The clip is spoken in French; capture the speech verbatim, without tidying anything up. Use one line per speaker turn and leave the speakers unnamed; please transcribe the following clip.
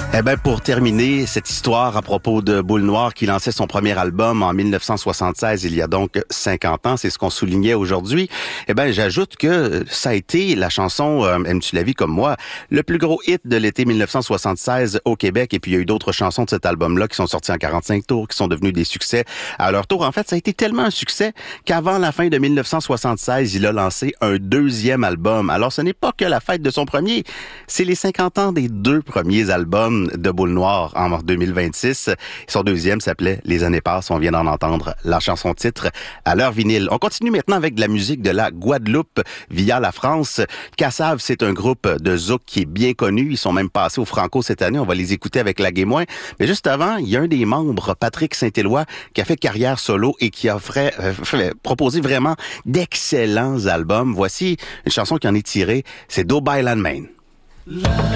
Eh ben, pour terminer cette histoire à propos de Boule Noire qui lançait son premier album en dix-neuf cent soixante-seize, il y a donc cinquante ans, c'est ce qu'on soulignait aujourd'hui. Eh ben, j'ajoute que ça a été la chanson euh, Aimes-tu la vie comme moi, le plus gros hit de l'été dix-neuf cent soixante-seize au Québec. Et puis, il y a eu d'autres chansons de cet album-là qui sont sorties en quarante-cinq tours, qui sont devenues des succès à leur tour. En fait, ça a été tellement un succès qu'avant la fin de dix-neuf cent soixante-seize, il a lancé un deuxième album. Alors, ce n'est pas que la fête de son premier, c'est les cinquante ans des deux premiers albums de Boule Noire en deux mille vingt-six. Son deuxième s'appelait Les années passent. On vient d'en entendre la chanson titre à leur vinyle. On continue maintenant avec de la musique de la Guadeloupe via la France. Cassave, c'est un groupe de zouk qui est bien connu. Ils sont même passés au Franco cette année. On va les écouter avec la Guémoin. Mais juste avant, il y a un des membres, Patrick Saint-Éloi, qui a fait carrière solo et qui a fait, euh, fait, proposé vraiment d'excellents albums. Voici une chanson qui en est tirée. C'est Do By Land Main.